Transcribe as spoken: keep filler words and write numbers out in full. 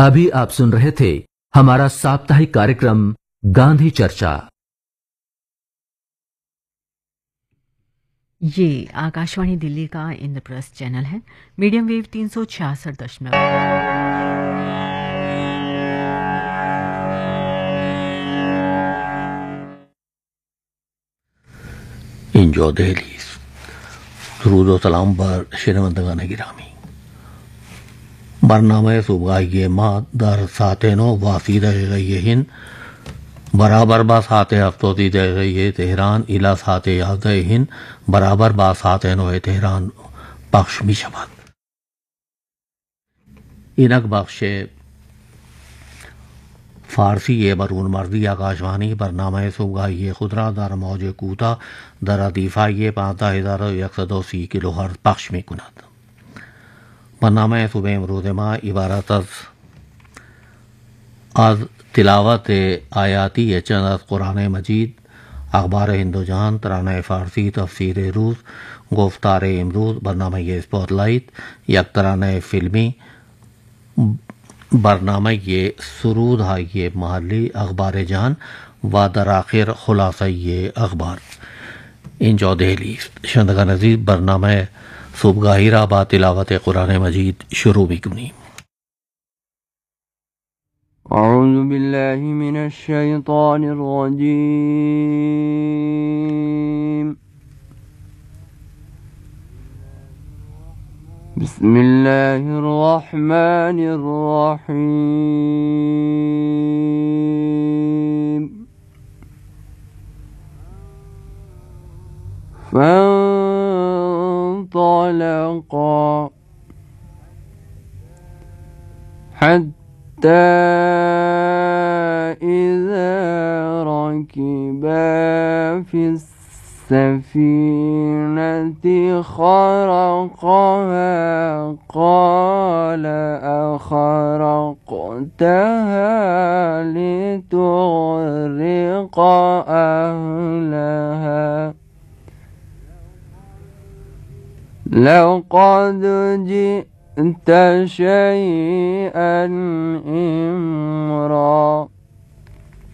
अभी आप सुन रहे थे हमारा साप्ताहिक कार्यक्रम गांधी चर्चा। ये आकाशवाणी दिल्ली का इंद्रप्रस्थ चैनल है। मीडियम वेव तीन सौ छियासठ दशमलव इंजो दहली दरूद व सलाम बर शर्मंदगान गिरामी बरनामे सुबह ये माँ दर सातेनो वासीदा हिन बराबर बा साते हफ्तों दे रही तेहरान इला साते याद हिन बराबर बा सातेनो तेहरान बख्श भी शबाद इनक बख्श फारसी ये बरून मर्दी आकाशवाणी बरनामा सुबह ये खुदरा दर मौज कूता दरा दीफा ये पाँच हजार एक सौ दो सी किलो हर पक्ष में कुनात बरनामा सुबह अमरूद माँ इबारत आज तिलावत आयाती चंद कुरान मजीद अखबार हिंदुजान तराना फ़ारसी तफसीर रूस गुफ्तार इमरूज बरनामा ये स्पॉटलाइट यक तराना फिल्मी बरनामा ये सुरूद है ये महली अखबार जान व दराखिर खुलासा ये अखबार इन चौदहली शंदगा नजीर बरनामा सुबगाहिरा बा तिलावत कुरान मजीद शुरू भी कुनी अऊज़ु बिल्लाहि मिनश शैतानिर रजीम बिस्मिल्लाहिर रहमानिर रहीम फंतलqa हत्ता इज़ा रकिबा फिस सफीनति खरक़हा क़ाल अख़रक़तहा लितुग़रिक़ अहलहा लक़द जि'त शैअन इम्रा